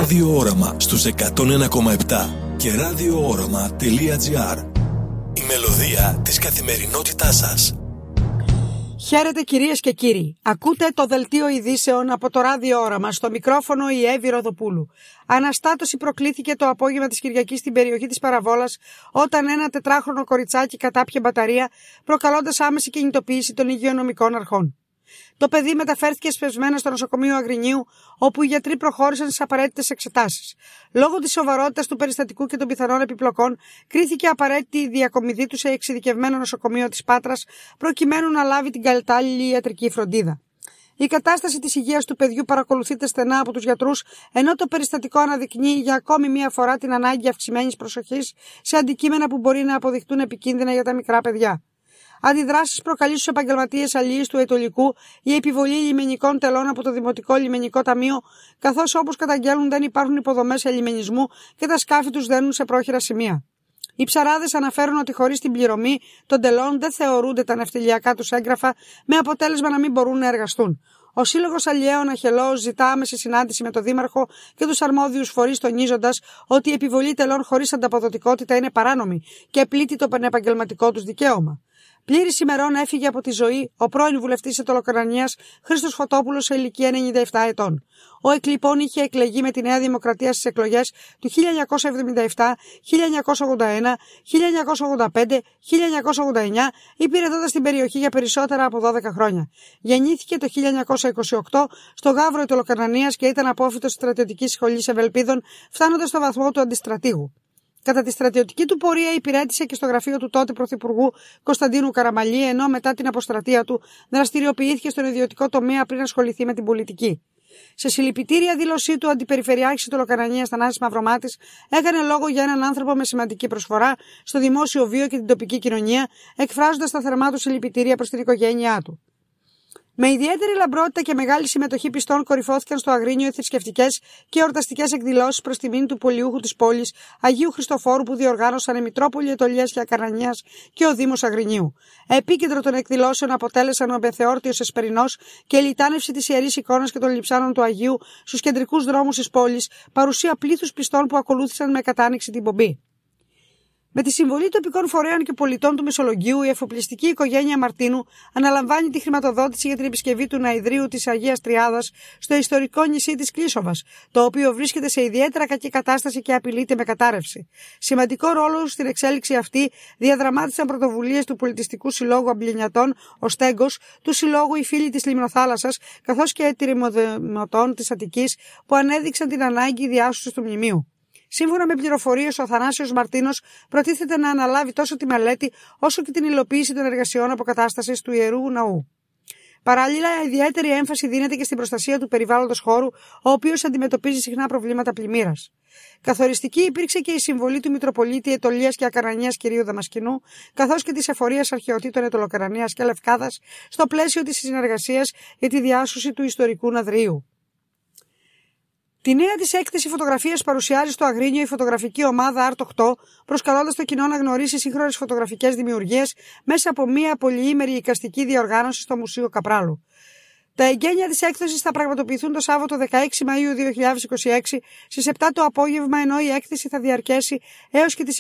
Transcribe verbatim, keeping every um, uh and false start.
Ράδιο Όραμα στους εκατόν ένα κόμμα επτά και ραδιόόραμα τελεία τζι άρ. Η μελωδία της καθημερινότητάς σας. Χαίρετε κυρίες και κύριοι. Ακούτε το δελτίο ειδήσεων από το Ράδιο Όραμα. Στο μικρόφωνο η Εύη Ροδοπούλου. Αναστάτωση προκλήθηκε το απόγευμα της Κυριακής στην περιοχή της Παραβόλας, όταν ένα τετράχρονο κοριτσάκι κατάπιε μπαταρία, προκαλώντας άμεση κινητοποίηση των υγειονομικών αρχών. Το παιδί μεταφέρθηκε σπευσμένα στο νοσοκομείο Αγρινίου, όπου οι γιατροί προχώρησαν στις απαραίτητες εξετάσεις. Λόγω της σοβαρότητας του περιστατικού και των πιθανών επιπλοκών, κρίθηκε απαραίτητη η διακομιδή του σε εξειδικευμένο νοσοκομείο της Πάτρας, προκειμένου να λάβει την κατάλληλη ιατρική φροντίδα. Η κατάσταση της υγείας του παιδιού παρακολουθείται στενά από τους γιατρούς, ενώ το περιστατικό αναδεικνύει για ακόμη μία φορά την ανάγκη αυξημένης προσοχής σε αντικείμενα που μπορεί να αποδειχτούν επικίνδυνα για τα μικρά παιδιά. Αντιδράσεις προκαλεί στους επαγγελματίες αλληλείας του Αιτωλικού η επιβολή λιμενικών τελών από το Δημοτικό Λιμενικό Ταμείο, καθώς όπως καταγγέλνουν δεν υπάρχουν υποδομές ελιμενισμού και τα σκάφη τους δένουν σε πρόχειρα σημεία. Οι ψαράδες αναφέρουν ότι χωρίς την πληρωμή των τελών δεν θεωρούνται τα ναυτιλιακά τους έγγραφα, με αποτέλεσμα να μην μπορούν να εργαστούν. Ο Σύλλογος Αλλιέων Αχελώος ζητά άμεση συνάντηση με τον Δήμαρχο και τους αρμόδιους φορείς, τονίζοντας ότι η επιβολή τελών χωρίς ανταποδοτικότητα είναι παράνομη και πλήττει το πανεπαγγελματικό τους δικαίωμα. Πλήρης ημερών έφυγε από τη ζωή ο πρώην βουλευτής Αιτωλοκρανίας Χρήστος Φωτόπουλος σε ηλικία ενενήντα επτά ετών. Ο Εκλειπών είχε εκλεγεί με τη Νέα Δημοκρατία στις εκλογές του χίλια εννιακόσια εβδομήντα επτά, χίλια εννιακόσια ογδόντα ένα, χίλια εννιακόσια ογδόντα πέντε, χίλια εννιακόσια ογδόντα εννιά, υπηρετώντας την περιοχή για περισσότερα από δώδεκα χρόνια. Γεννήθηκε το χίλια εννιακόσια είκοσι οκτώ στο Γαύρο Αιτωλοκρανίας και ήταν απόφοιτος της Στρατιωτικής Σχολής Ευελπίδων, φτάνοντας στο βαθμό του αντιστρατήγου. Κατά τη στρατιωτική του πορεία υπηρέτησε και στο γραφείο του τότε Πρωθυπουργού Κωνσταντίνου Καραμαλή, ενώ μετά την αποστρατεία του δραστηριοποιήθηκε στον ιδιωτικό τομέα πριν ασχοληθεί με την πολιτική. Σε συλληπιτήρια δήλωσή του, ο Αντιπεριφερειάρχης Αιτωλοκρανίας Θανάσης Μαυρομάτης έκανε λόγο για έναν άνθρωπο με σημαντική προσφορά στο δημόσιο βίο και την τοπική κοινωνία, εκφράζοντας τα θερμά του συλληπιτήρια προς την οικογένειά του. Με ιδιαίτερη λαμπρότητα και μεγάλη συμμετοχή πιστών κορυφώθηκαν στο Αγρίνιο οι θρησκευτικές και εορταστικές εκδηλώσεις προς τιμήν του πολιούχου της πόλης Αγίου Χριστοφόρου που διοργάνωσαν η Μητρόπολη Αιτωλίας και Ακαρνανίας και ο Δήμος Αγρινίου. Επίκεντρο των εκδηλώσεων αποτέλεσαν ο Μπεθεόρτιος Εσπερινός και η λιτάνευση της Ιερής Εικόνας και των λειψάνων του Αγίου στους κεντρικούς δρόμους της πόλης, παρουσία πλήθους πιστών που ακολούθησαν με κατάνοιξη την πομπή. Με τη συμβολή τοπικών φορέων και πολιτών του Μεσολογγίου, η εφοπλιστική οικογένεια Μαρτίνου αναλαμβάνει τη χρηματοδότηση για την επισκευή του Ναηδρίου της Αγίας Τριάδας στο ιστορικό νησί της Κλίσοβας, το οποίο βρίσκεται σε ιδιαίτερα κακή κατάσταση και απειλείται με κατάρρευση. Σημαντικό ρόλο στην εξέλιξη αυτή διαδραμάτισαν πρωτοβουλίες του Πολιτιστικού Συλλόγου Αμπλινιατών, ο Στέγκος, του Συλλόγου Οι Φίλοι της Λιμνοθάλασσας, καθώς και εταιρημοδημοτών της Αττικής, που ανέδειξαν την ανάγκη διάσωσης του μνημείου. Σύμφωνα με πληροφορίες, ο Θανάσιος Μαρτίνος προτίθεται να αναλάβει τόσο τη μελέτη όσο και την υλοποίηση των εργασιών αποκατάστασης του Ιερού Ναού. Παράλληλα, ιδιαίτερη έμφαση δίνεται και στην προστασία του περιβάλλοντος χώρου, ο οποίος αντιμετωπίζει συχνά προβλήματα πλημμύρας. Καθοριστική υπήρξε και η συμβολή του Μητροπολίτη Αιτωλίας και Ακαρνανίας κ. Δαμασκηνού, καθώς και της Εφορίας Αρχαιοτήτων Αιτωλοκρανίας και Λευκάδας, στο πλαίσιο της συνεργασίας για τη διάσωση του ιστορικού Ναδρίου. Τη νέα της έκθεση φωτογραφίας παρουσιάζει στο Αγρίνιο η φωτογραφική ομάδα Άρτ οκτώ, προσκαλώντας το κοινό να γνωρίσει σύγχρονες φωτογραφικές δημιουργίες μέσα από μια πολυήμερη εικαστική διοργάνωση στο Μουσείο Καπράλου. Τα εγγένεια της έκθεσης θα πραγματοποιηθούν το Σάββατο δεκαέξι Μαΐου δύο χιλιάδες είκοσι έξι στις επτά το απόγευμα, ενώ η έκθεση θα διαρκέσει έως και τις